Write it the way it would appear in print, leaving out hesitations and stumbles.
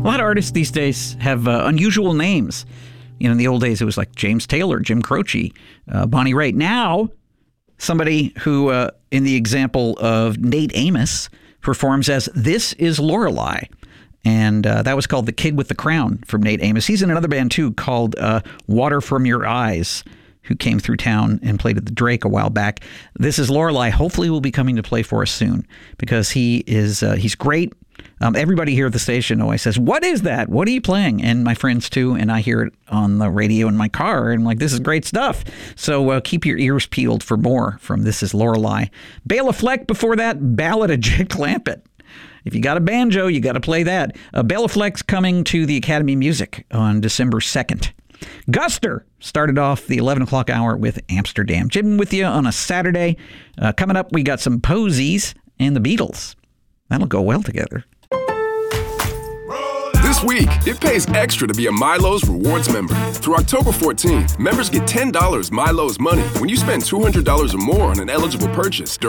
lot of artists these days have unusual names. In the old days, it was like James Taylor, Jim Croce, Bonnie Raitt. Now, somebody who, in the example of Nate Amos, performs as This Is Lorelei. And that was called The Kid with the Crown from Nate Amos. He's in another band, too, called Water From Your Eyes, who came through town and played at the Drake a while back. This Is Lorelei hopefully will be coming to play for us soon because he's great. Everybody here at the station always says, "What is that? What are you playing?" And my friends, too, and I hear it on the radio in my car, and I'm like, this is great stuff. So keep your ears peeled for more from This Is Lorelei. Bela Fleck before that, Ballad of Jake Clampett. If you got a banjo, you got to play that. Bela Fleck's coming to the Academy of Music on December 2nd. Guster started off the 11 o'clock hour with Amsterdam. Jim with you on a Saturday. Coming up, we got some Posies and the Beatles. That'll go well together. This week, it pays extra to be a Milo's Rewards member. Through October 14th, members get $10 Milo's money when you spend $200 or more on an eligible purchase.